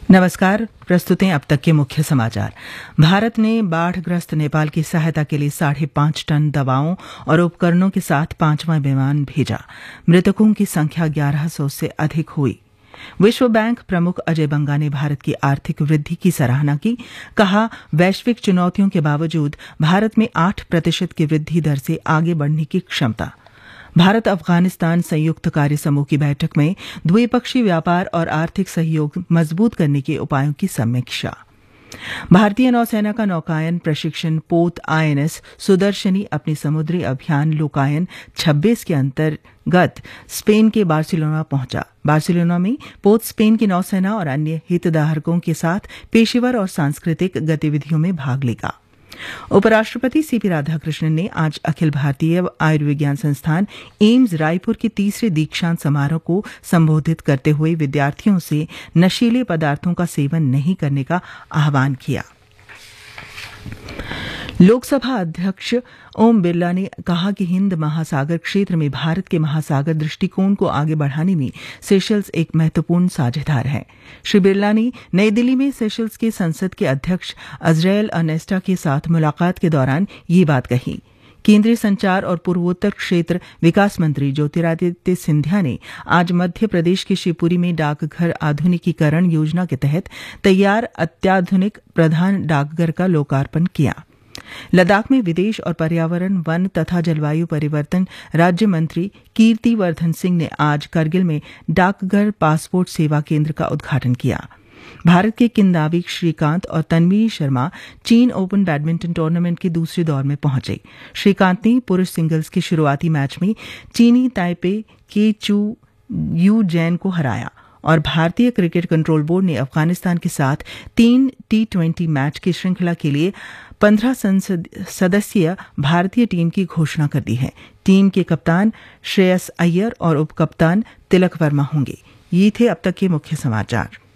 नमस्कार। प्रस्तुत हैं अब तक के मुख्य समाचार। भारत ने बाढ़ग्रस्त नेपाल की सहायता के लिए 5.5 टन दवाओं और उपकरणों के साथ 5वां विमान भेजा। मृतकों की संख्या 1100 से अधिक हुई। विश्व बैंक प्रमुख अजय बंगा ने भारत की आर्थिक वृद्धि की सराहना की। कहा, वैश्विक चुनौतियों के बावजूद भारत में 8% की वृद्धि दर से आगे बढ़ने की क्षमता। भारत अफगानिस्तान संयुक्त कार्य समूह की बैठक में द्विपक्षीय व्यापार और आर्थिक सहयोग मजबूत करने के उपायों की समीक्षा। भारतीय नौसेना का नौकायन प्रशिक्षण पोत आईएनएस सुदर्शनी अपने समुद्री अभियान लोकायन 26 के अंतर्गत स्पेन के बार्सिलोना पहुंचा। बार्सिलोना में पोत स्पेन की नौसेना और अन्य हितधारकों के साथ पेशेवर और सांस्कृतिक गतिविधियों में भाग लेगा। उपराष्ट्रपति सीपी राधाकृष्णन ने आज अखिल भारतीय आयुर्विज्ञान संस्थान एम्स रायपुर के तीसरे दीक्षांत समारोह को संबोधित करते हुए विद्यार्थियों से नशीले पदार्थों का सेवन नहीं करने का आह्वान किया। लोकसभा अध्यक्ष ओम बिरला ने कहा कि हिंद महासागर क्षेत्र में भारत के महासागर दृष्टिकोण को आगे बढ़ाने में सेशल्स एक महत्वपूर्ण साझेदार है। श्री बिरला ने नई दिल्ली में सेशल्स के संसद के अध्यक्ष अजरायल अनेस्टा के साथ मुलाकात के दौरान ये बात कही। केंद्रीय संचार और पूर्वोत्तर क्षेत्र विकास मंत्री ज्योतिरादित्य सिंधिया ने आज मध्य प्रदेश के शिवपुरी में डाकघर आधुनिकीकरण योजना के तहत तैयार अत्याधुनिक प्रधान डाकघर का लोकार्पण किया। लद्दाख में विदेश और पर्यावरण, वन तथा जलवायु परिवर्तन राज्य मंत्री कीर्तिवर्धन सिंह ने आज करगिल में डाकघर पासपोर्ट सेवा केंद्र का उद्घाटन किया। भारत के किदांबी श्रीकांत और तन्वी शर्मा चीन ओपन बैडमिंटन टूर्नामेंट के दूसरे दौर में पहुंचे। श्रीकांत ने पुरुष सिंगल्स के शुरुआती मैच में चीनी ताइपे के चू यू जैन को हराया और भारतीय क्रिकेट कंट्रोल बोर्ड ने अफगानिस्तान के साथ 3 T20 मैच की श्रृंखला के लिए 15 सदस्यीय भारतीय टीम की घोषणा कर दी है। टीम के कप्तान श्रेयस अय्यर और उपकप्तान तिलक वर्मा होंगे। ये थे अब तक के मुख्य समाचार।